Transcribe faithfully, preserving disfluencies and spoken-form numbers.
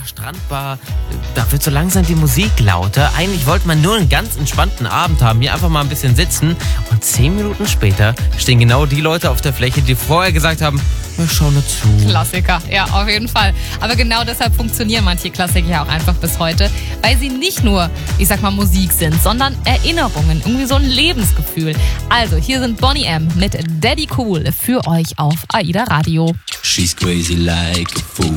Strandbar, da wird so langsam die Musik lauter. Eigentlich wollte man nur einen ganz entspannten Abend haben, hier einfach mal ein bisschen sitzen. Und zehn Minuten später stehen genau die Leute auf der Fläche, die vorher gesagt haben, wir schauen nur zu. Klassiker, ja, auf jeden Fall. Aber genau deshalb funktionieren manche Klassiker ja auch einfach bis heute, weil sie nicht nur, ich sag mal, Musik sind, sondern Erinnerungen, irgendwie so ein Lebensgefühl. Also, hier sind Boney M. mit Daddy Cool für euch auf AIDA Radio. She's crazy like a fool.